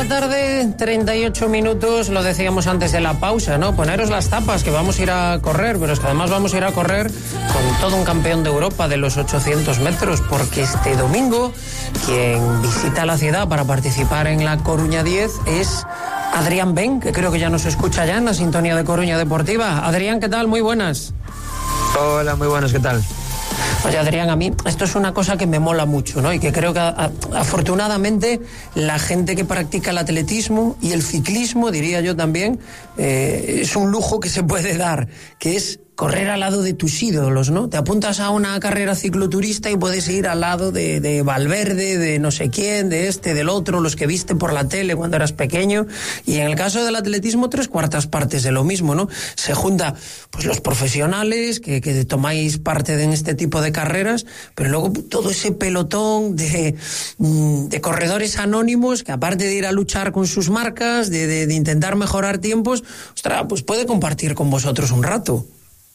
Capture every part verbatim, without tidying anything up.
la tarde, treinta y ocho minutos, lo decíamos antes de la pausa, ¿no? Poneros las tapas, que vamos a ir a correr, pero es que además vamos a ir a correr con todo un campeón de Europa de los ochocientos metros, porque este domingo quien visita la ciudad para participar en la Coruña diez es Adrián Ben, que creo que ya nos escucha ya en la sintonía de Coruña Deportiva. Adrián, ¿qué tal? Muy buenas. Hola, muy buenas, ¿qué tal? Oye, Adrián, a mí esto es una cosa que me mola mucho, ¿no? Y que creo que a, a, afortunadamente la gente que practica el atletismo y el ciclismo, diría yo también, eh, es un lujo que se puede dar, que es correr al lado de tus ídolos, ¿no? Te apuntas a una carrera cicloturista y puedes ir al lado de, de Valverde, de no sé quién, de este, del otro, los que viste por la tele cuando eras pequeño. Y en el caso del atletismo, tres cuartas partes de lo mismo, ¿no? Se junta, pues, los profesionales que, que tomáis parte en este tipo de carreras, pero luego todo ese pelotón de, de corredores anónimos que, aparte de ir a luchar con sus marcas, de, de, de intentar mejorar tiempos, ostras, pues puede compartir con vosotros un rato.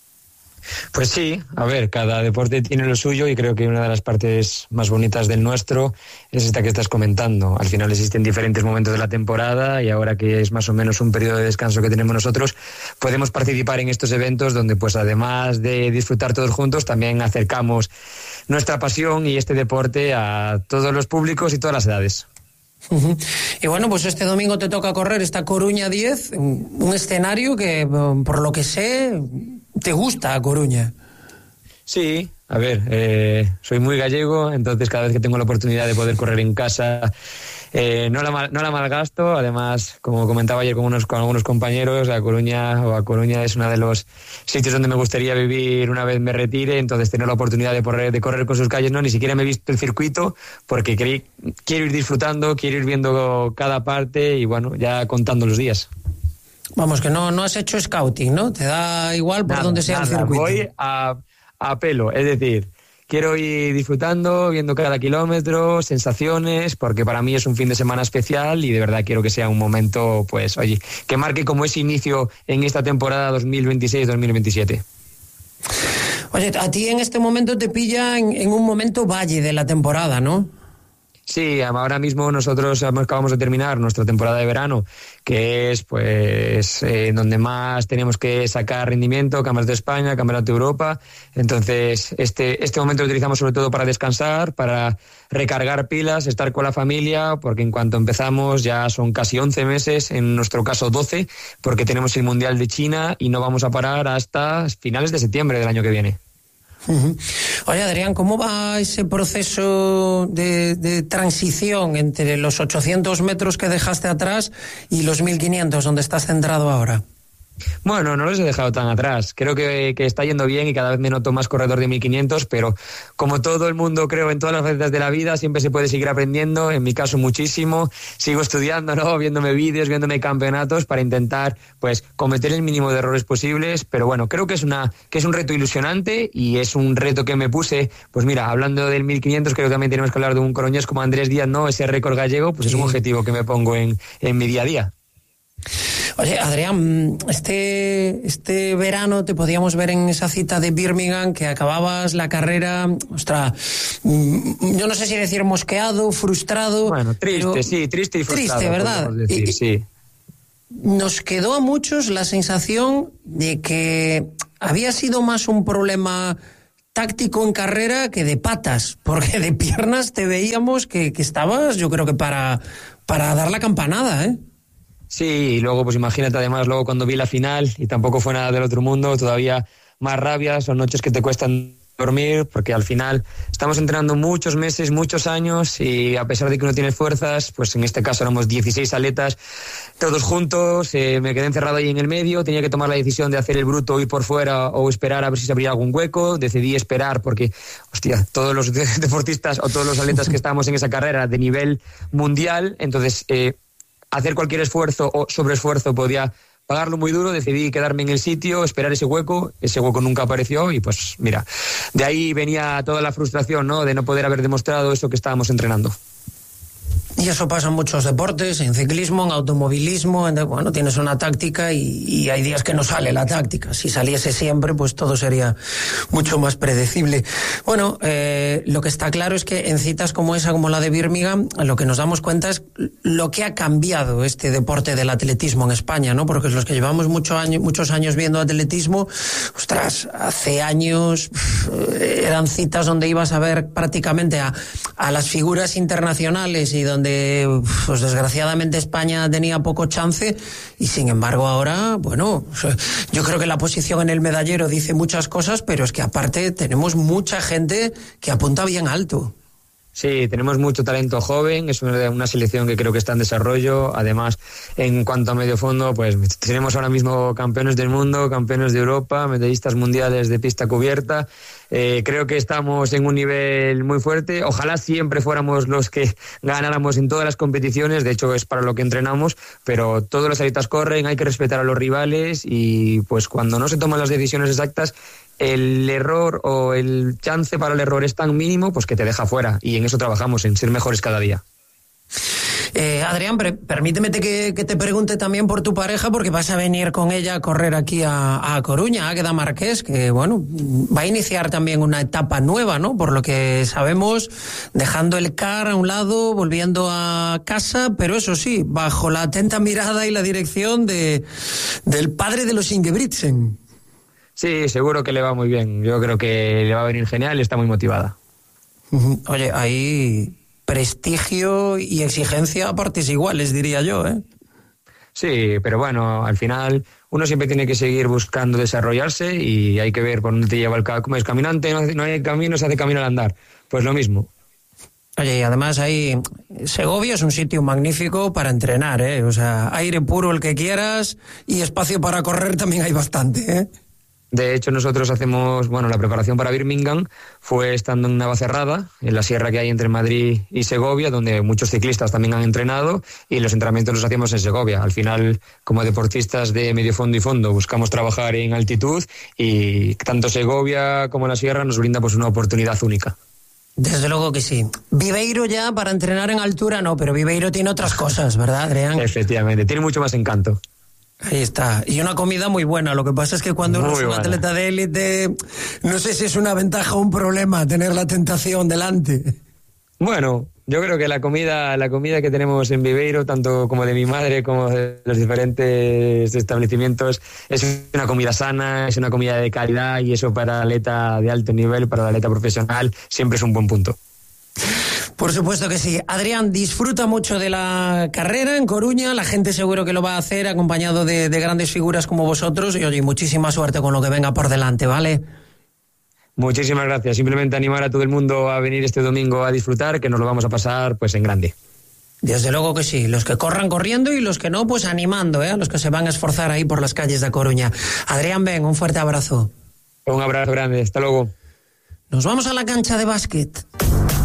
Pues sí, a ver, cada deporte tiene lo suyo y creo que una de las partes más bonitas del nuestro es esta que estás comentando. Al final existen diferentes momentos de la temporada y ahora que es más o menos un periodo de descanso que tenemos nosotros, podemos participar en estos eventos donde, pues, además de disfrutar todos juntos, también acercamos nuestra pasión y este deporte a todos los públicos y todas las edades. Uh-huh. Y bueno, pues este domingo te toca correr esta Coruña diez, un escenario que, por lo que sé, te gusta a Coruña. Sí, a ver, eh, soy muy gallego, entonces cada vez que tengo la oportunidad de poder correr en casa, eh, no la mal, no la malgasto. Además, como comentaba ayer con, unos, con algunos compañeros, a Coruña o a Coruña es uno de los sitios donde me gustaría vivir una vez me retire, entonces tener la oportunidad de correr, de correr con sus calles, no, ni siquiera me he visto el circuito porque querí, quiero ir disfrutando, quiero ir viendo cada parte y bueno, ya contando los días. Vamos, que no, no has hecho scouting, ¿no? Te da igual por nada, donde sea nada, el circuito. Voy a, a pelo, es decir, quiero ir disfrutando, viendo cada kilómetro, sensaciones, porque para mí es un fin de semana especial y de verdad quiero que sea un momento, pues, oye, que marque como ese inicio en esta temporada dos mil veintiséis dos mil veintisiete. Oye, a ti en este momento te pilla en, en un momento valle de la temporada, ¿no? Sí, ahora mismo nosotros acabamos de terminar nuestra temporada de verano, que es pues eh, donde más tenemos que sacar rendimiento, Campeonato de España, Campeonato de Europa. Entonces este, este momento lo utilizamos sobre todo para descansar, para recargar pilas, estar con la familia, porque en cuanto empezamos ya son casi once meses, en nuestro caso doce, porque tenemos el Mundial de China y no vamos a parar hasta finales de septiembre del año que viene. Uh-huh. Oye, Adrián, ¿cómo va ese proceso de, de transición entre los ochocientos metros que dejaste atrás y los mil quinientos, donde estás centrado ahora? Bueno, no los he dejado tan atrás. Creo que, que está yendo bien y cada vez me noto más corredor de mil quinientos, pero como todo el mundo, creo, en todas las facetas de la vida, siempre se puede seguir aprendiendo. En mi caso, muchísimo. Sigo estudiando, ¿no? Viéndome vídeos, viéndome campeonatos para intentar, pues, cometer el mínimo de errores posibles. Pero bueno, creo que es una que es un reto ilusionante y es un reto que me puse. Pues mira, hablando del mil quinientos, creo que también tenemos que hablar de un coruñés como Andrés Díaz, ¿no? Ese récord gallego, pues sí. Es un objetivo que me pongo en, en mi día a día. Oye, Adrián, este, este verano te podíamos ver en esa cita de Birmingham, que acababas la carrera, ostras, yo no sé si decir mosqueado, frustrado. Bueno, triste, pero, sí, triste y frustrado. Triste, ¿verdad? Decir, y, sí. Nos quedó a muchos la sensación de que había sido más un problema táctico en carrera que de patas, porque de piernas te veíamos que, que estabas, yo creo que para, para dar la campanada, ¿eh? Sí, y luego pues imagínate además luego cuando vi la final y tampoco fue nada del otro mundo, todavía más rabia, son noches que te cuestan dormir porque al final estamos entrenando muchos meses, muchos años y a pesar de que uno tiene fuerzas, pues en este caso éramos dieciséis atletas todos juntos, eh, me quedé encerrado ahí en el medio, tenía que tomar la decisión de hacer el bruto, ir por fuera o esperar a ver si se abría algún hueco, decidí esperar porque, hostia, todos los deportistas o todos los atletas que estábamos en esa carrera de nivel mundial, entonces eh, hacer cualquier esfuerzo o sobreesfuerzo podía pagarlo muy duro, decidí quedarme en el sitio, esperar ese hueco, ese hueco nunca apareció y pues mira, de ahí venía toda la frustración, ¿no? De no poder haber demostrado eso que estábamos entrenando. Y eso pasa en muchos deportes, en ciclismo, en automovilismo, en, bueno, tienes una táctica y, y hay días que no sale la táctica. Si saliese siempre, pues todo sería mucho más predecible. Bueno, eh, lo que está claro es que en citas como esa, como la de Birmingham, lo que nos damos cuenta es lo que ha cambiado este deporte del atletismo en España, ¿no? Porque los que llevamos mucho año, muchos años viendo atletismo, ostras, hace años eran citas donde ibas a ver prácticamente a, a las figuras internacionales y donde pues desgraciadamente España tenía poco chance y sin embargo ahora, bueno, yo creo que la posición en el medallero dice muchas cosas, pero es que aparte tenemos mucha gente que apunta bien alto. Sí, tenemos mucho talento joven, es una, una selección que creo que está en desarrollo. Además, en cuanto a medio fondo, pues tenemos ahora mismo campeones del mundo, campeones de Europa, medallistas mundiales de pista cubierta. Eh, creo que estamos en un nivel muy fuerte. Ojalá siempre fuéramos los que ganáramos en todas las competiciones, de hecho es para lo que entrenamos, pero todos los atletas corren, hay que respetar a los rivales y pues cuando no se toman las decisiones exactas, el error o el chance para el error es tan mínimo pues que te deja fuera, y en eso trabajamos, en ser mejores cada día. Eh, Adrián, pre- permíteme que, que te pregunte también por tu pareja, porque vas a venir con ella a correr aquí a, a Coruña, a Águeda Marqués, que bueno, va a iniciar también una etapa nueva, ¿no? Por lo que sabemos, dejando el C A R a un lado, volviendo a casa, pero eso sí, bajo la atenta mirada y la dirección de del padre de los Ingebrigtsen. Sí, seguro que le va muy bien. Yo creo que le va a venir genial y está muy motivada. Oye, hay prestigio y exigencia a partes iguales, diría yo, ¿eh? Sí, pero bueno, al final uno siempre tiene que seguir buscando desarrollarse y hay que ver por dónde te lleva el camino. Como es caminante, no, no hay camino, se hace camino al andar. Pues lo mismo. Oye, y además ahí, Segovia es un sitio magnífico para entrenar, ¿eh? O sea, aire puro el que quieras y espacio para correr también hay bastante, ¿eh? De hecho, nosotros hacemos, bueno, la preparación para Birmingham fue estando en Navacerrada, en la sierra que hay entre Madrid y Segovia, donde muchos ciclistas también han entrenado, y los entrenamientos los hacíamos en Segovia. Al final, como deportistas de medio fondo y fondo, buscamos trabajar en altitud y tanto Segovia como la sierra nos brinda pues una oportunidad única. Desde luego que sí. Viveiro ya para entrenar en altura no, pero Viveiro tiene otras cosas, ¿verdad, Adrián? Efectivamente, tiene mucho más encanto. Ahí está. Y una comida muy buena. Lo que pasa es que cuando uno es un atleta de élite, no sé si es una ventaja o un problema tener la tentación delante. Bueno, yo creo que la comida, la comida que tenemos en Viveiro, tanto como de mi madre como de los diferentes establecimientos, es una comida sana, es una comida de calidad, y eso para el atleta de alto nivel, para el atleta profesional, siempre es un buen punto. Por supuesto que sí. Adrián, disfruta mucho de la carrera en Coruña, la gente seguro que lo va a hacer acompañado de, de grandes figuras como vosotros, y oye, muchísima suerte con lo que venga por delante, ¿vale? Muchísimas gracias. Simplemente animar a todo el mundo a venir este domingo a disfrutar, que nos lo vamos a pasar pues en grande. Desde luego que sí, los que corran corriendo y los que no, pues animando, ¿eh? A los que se van a esforzar ahí por las calles de Coruña. Adrián, ven, un fuerte abrazo. Un abrazo grande, hasta luego. Nos vamos a la cancha de básquet.